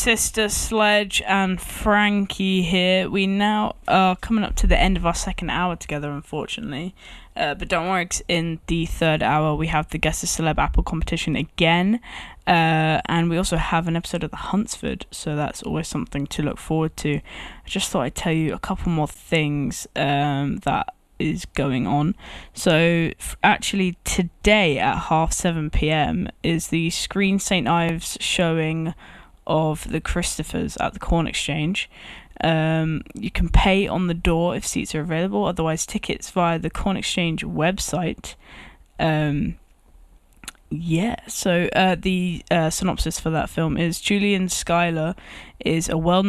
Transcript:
Sister Sledge and Frankie here. We now are coming up to the end of our second hour together, unfortunately. But don't worry, 'cause in the third hour we have the Guess the Celeb Apple competition again. And we also have an episode of the Huntsford, so that's always something to look forward to. I just thought I'd tell you a couple more things that is going on. So actually today at 7:30 is the Screen St. Ives showing of the Christophers at the Corn Exchange. You can pay on the door if seats are available, otherwise tickets via the Corn Exchange website. So the synopsis for that film is Julian Schuyler is a well-known